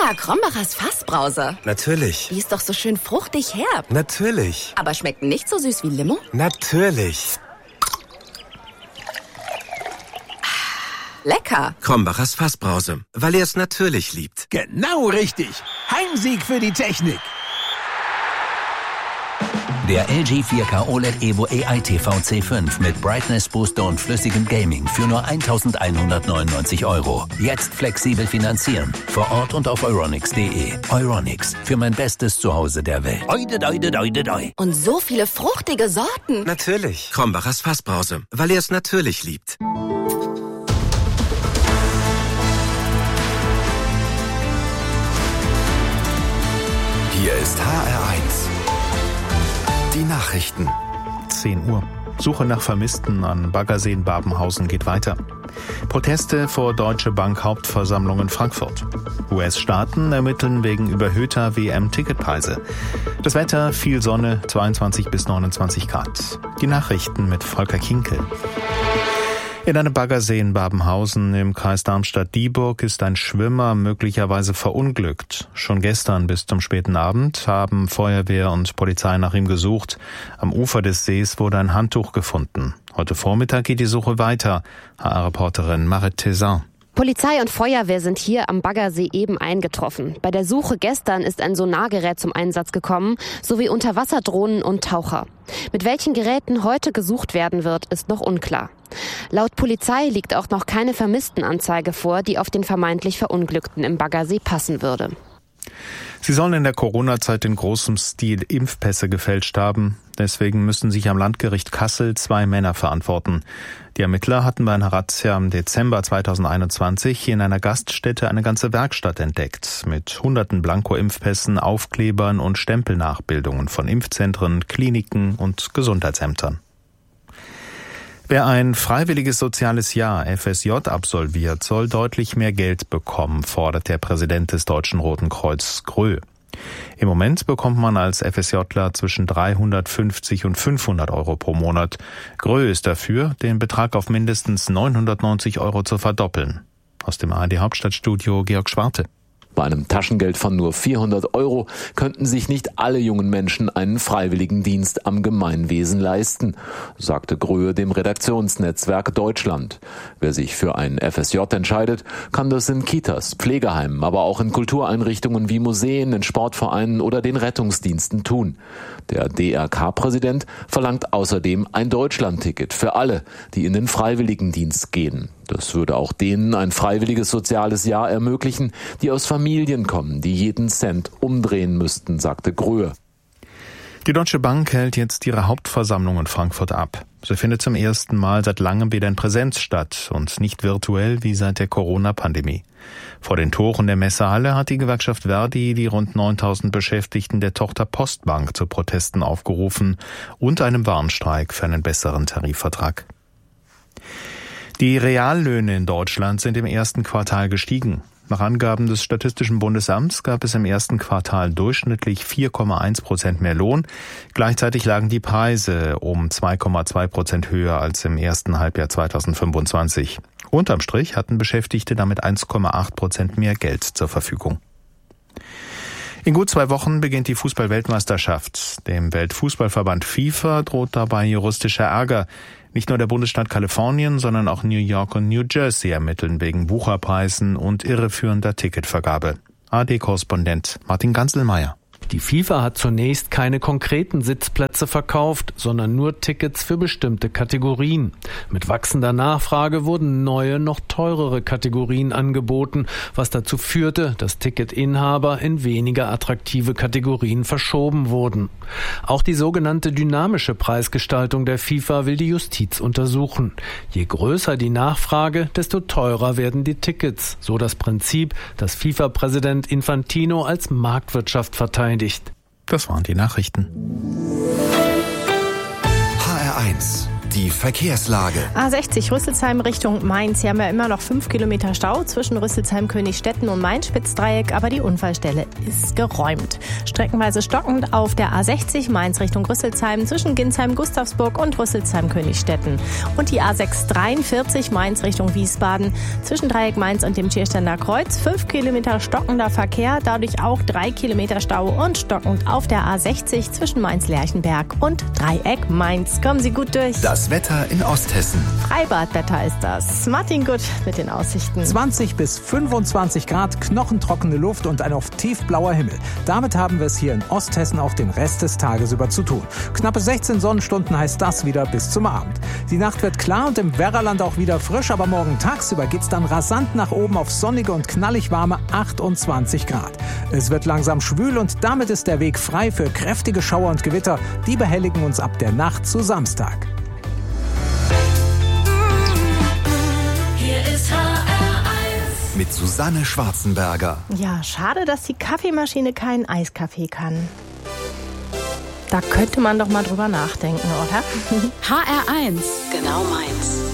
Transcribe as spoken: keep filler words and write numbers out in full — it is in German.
Ah, Krombachers Fassbrause. Natürlich. Die ist doch so schön fruchtig herb. Natürlich. Aber schmeckt nicht so süß wie Limo? Natürlich. Lecker. Krombachers Fassbrause, weil er es natürlich liebt. Genau richtig. Heimsieg für die Technik. Der L G vier K O L E D Evo A I T V C fünf mit Brightness Booster und flüssigem Gaming für nur eintausendeinhundertneunundneunzig Euro. Jetzt flexibel finanzieren. Vor Ort und auf euronics punkt de. Euronics, für mein bestes Zuhause der Welt. Oide, oide, oide, oide. Und so viele fruchtige Sorten. Natürlich. Krombachers Fassbrause, weil er es natürlich liebt. Hier ist H R eins. Die Nachrichten. zehn Uhr. Suche nach Vermissten an Baggersee in Babenhausen geht weiter. Proteste vor Deutsche Bank Hauptversammlung in Frankfurt. U S-Staaten ermitteln wegen überhöhter W M-Ticketpreise. Das Wetter, viel Sonne, zweiundzwanzig bis neunundzwanzig Grad. Die Nachrichten mit Volker Kinkel. In einem Baggersee in Babenhausen im Kreis Darmstadt-Dieburg ist ein Schwimmer möglicherweise verunglückt. Schon gestern bis zum späten Abend haben Feuerwehr und Polizei nach ihm gesucht. Am Ufer des Sees wurde ein Handtuch gefunden. Heute Vormittag geht die Suche weiter. H R-Reporterin Marit Tezin. Polizei und Feuerwehr sind hier am Baggersee eben eingetroffen. Bei der Suche gestern ist ein Sonargerät zum Einsatz gekommen, sowie Unterwasserdrohnen und Taucher. Mit welchen Geräten heute gesucht werden wird, ist noch unklar. Laut Polizei liegt auch noch keine Vermisstenanzeige vor, die auf den vermeintlich Verunglückten im Baggersee passen würde. Sie sollen in der Corona-Zeit in großem Stil Impfpässe gefälscht haben. Deswegen müssen sich am Landgericht Kassel zwei Männer verantworten. Die Ermittler hatten bei einer Razzia im Dezember zweitausendeinundzwanzig in einer Gaststätte eine ganze Werkstatt entdeckt. Mit hunderten Blanko-Impfpässen, Aufklebern und Stempelnachbildungen von Impfzentren, Kliniken und Gesundheitsämtern. Wer ein freiwilliges soziales Jahr F S J absolviert, soll deutlich mehr Geld bekommen, fordert der Präsident des Deutschen Roten Kreuz, Grö. Im Moment bekommt man als F S Jler zwischen dreihundertfünfzig und fünfhundert Euro pro Monat. Grö ist dafür, den Betrag auf mindestens neunhundertneunzig Euro zu verdoppeln. Aus dem A R D-Hauptstadtstudio Georg Schwarte. Bei einem Taschengeld von nur vierhundert Euro könnten sich nicht alle jungen Menschen einen Freiwilligendienst am Gemeinwesen leisten, sagte Gröhe dem Redaktionsnetzwerk Deutschland. Wer sich für ein F S J entscheidet, kann das in Kitas, Pflegeheimen, aber auch in Kultureinrichtungen wie Museen, in Sportvereinen oder den Rettungsdiensten tun. Der D R K-Präsident verlangt außerdem ein Deutschlandticket für alle, die in den Freiwilligendienst gehen. Das würde auch denen ein freiwilliges soziales Jahr ermöglichen, die aus Familien kommen, die jeden Cent umdrehen müssten, sagte Gröhe. Die Deutsche Bank hält jetzt ihre Hauptversammlung in Frankfurt ab. Sie findet zum ersten Mal seit langem wieder in Präsenz statt und nicht virtuell wie seit der Corona-Pandemie. Vor den Toren der Messehalle hat die Gewerkschaft Verdi die rund neuntausend Beschäftigten der Tochter Postbank zu Protesten aufgerufen und einem Warnstreik für einen besseren Tarifvertrag. Die Reallöhne in Deutschland sind im ersten Quartal gestiegen. Nach Angaben des Statistischen Bundesamts gab es im ersten Quartal durchschnittlich vier Komma eins Prozent mehr Lohn. Gleichzeitig lagen die Preise um zwei Komma zwei Prozent höher als im ersten Halbjahr zweitausendfünfundzwanzig. Unterm Strich hatten Beschäftigte damit eins Komma acht Prozent mehr Geld zur Verfügung. In gut zwei Wochen beginnt die Fußball-Weltmeisterschaft. Dem Weltfußballverband FIFA droht dabei juristischer Ärger. Nicht nur der Bundesstaat Kalifornien, sondern auch New York und New Jersey ermitteln wegen Wucherpreisen und irreführender Ticketvergabe. A D-Korrespondent Martin Ganselmeier. Die FIFA hat zunächst keine konkreten Sitzplätze verkauft, sondern nur Tickets für bestimmte Kategorien. Mit wachsender Nachfrage wurden neue, noch teurere Kategorien angeboten, was dazu führte, dass Ticketinhaber in weniger attraktive Kategorien verschoben wurden. Auch die sogenannte dynamische Preisgestaltung der FIFA will die Justiz untersuchen. Je größer die Nachfrage, desto teurer werden die Tickets, so das Prinzip, das FIFA-Präsident Infantino als Marktwirtschaft verteidigt. Das waren die Nachrichten. H R eins, Die Verkehrslage. A sechzig Rüsselsheim Richtung Mainz. Hier haben wir immer noch fünf Kilometer Stau zwischen Rüsselsheim, Königstetten und Main-Spitzdreieck, aber die Unfallstelle ist geräumt. Streckenweise stockend auf der A sechzig Mainz Richtung Rüsselsheim zwischen Ginsheim, Gustavsburg und Rüsselsheim, Königstetten. Und die A sechs dreiundvierzig Mainz Richtung Wiesbaden zwischen Dreieck Mainz und dem Tiersteiner Kreuz. fünf Kilometer stockender Verkehr, dadurch auch drei Kilometer Stau und stockend auf der A sechzig zwischen Mainz-Lerchenberg und Dreieck Mainz. Kommen Sie gut durch. Das Wetter in Osthessen. Freibadwetter ist das. Martin Gut mit den Aussichten. zwanzig bis fünfundzwanzig Grad, knochentrockene Luft und ein oft tiefblauer Himmel. Damit haben wir es hier in Osthessen auch den Rest des Tages über zu tun. Knappe sechzehn Sonnenstunden heißt das wieder bis zum Abend. Die Nacht wird klar und im Werraland auch wieder frisch, aber morgen tagsüber geht's dann rasant nach oben auf sonnige und knallig warme achtundzwanzig Grad. Es wird langsam schwül und damit ist der Weg frei für kräftige Schauer und Gewitter. Die behelligen uns ab der Nacht zu Samstag. Mit Susanne Schwarzenberger. Ja, schade, dass die Kaffeemaschine keinen Eiskaffee kann. Da könnte man doch mal drüber nachdenken, oder? H R eins, genau meins.